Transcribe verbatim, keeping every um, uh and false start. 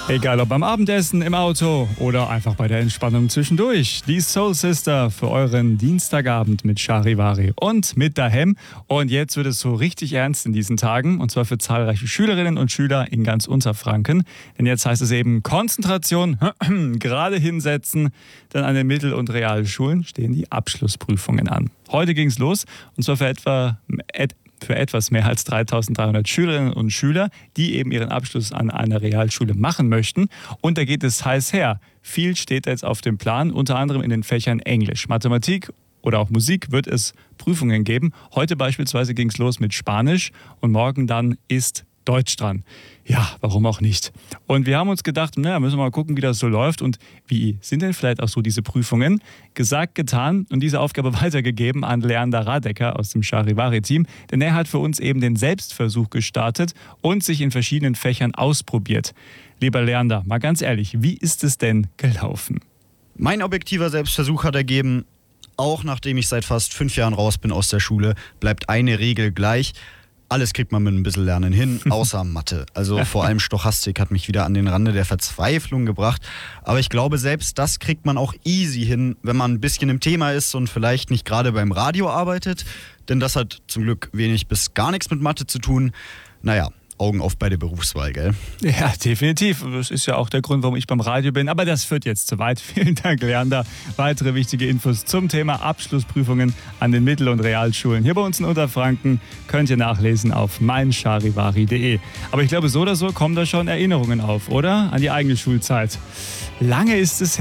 Egal ob beim Abendessen, im Auto oder einfach bei der Entspannung zwischendurch. Die Soul Sister für euren Dienstagabend mit Charivari und mit Dahem. Und jetzt wird es so richtig ernst in diesen Tagen, und zwar für zahlreiche Schülerinnen und Schüler in ganz Unterfranken. Denn jetzt heißt es eben Konzentration, gerade hinsetzen, denn an den Mittel- und Realschulen stehen die Abschlussprüfungen an. Heute ging es los, und zwar für etwa... Et für etwas mehr als dreitausenddreihundert Schülerinnen und Schüler, die eben ihren Abschluss an einer Realschule machen möchten. Und da geht es heiß her. Viel steht jetzt auf dem Plan, unter anderem in den Fächern Englisch, Mathematik oder auch Musik wird es Prüfungen geben. Heute beispielsweise ging es los mit Spanisch und morgen dann ist Deutsch dran. Ja, warum auch nicht? Und wir haben uns gedacht, naja, müssen wir mal gucken, wie das so läuft und wie sind denn vielleicht auch so diese Prüfungen? Gesagt, getan und diese Aufgabe weitergegeben an Leander Radecker aus dem Charivari-Team, denn er hat für uns eben den Selbstversuch gestartet und sich in verschiedenen Fächern ausprobiert. Lieber Leander, mal ganz ehrlich, wie ist es denn gelaufen? Mein objektiver Selbstversuch hat ergeben, auch nachdem ich seit fast fünf Jahren raus bin aus der Schule, bleibt eine Regel gleich. Alles kriegt man mit ein bisschen Lernen hin, außer Mathe. Also vor allem Stochastik hat mich wieder an den Rande der Verzweiflung gebracht. Aber ich glaube, selbst das kriegt man auch easy hin, wenn man ein bisschen im Thema ist und vielleicht nicht gerade beim Radio arbeitet. Denn das hat zum Glück wenig bis gar nichts mit Mathe zu tun. Naja, Augen auf bei der Berufswahl, gell? Ja, definitiv. Das ist ja auch der Grund, warum ich beim Radio bin. Aber das führt jetzt zu weit. Vielen Dank, Leander. Weitere wichtige Infos zum Thema Abschlussprüfungen an den Mittel- und Realschulen hier bei uns in Unterfranken könnt ihr nachlesen auf mein charivari punkt de. Aber ich glaube, so oder so kommen da schon Erinnerungen auf, oder? An die eigene Schulzeit. Lange ist es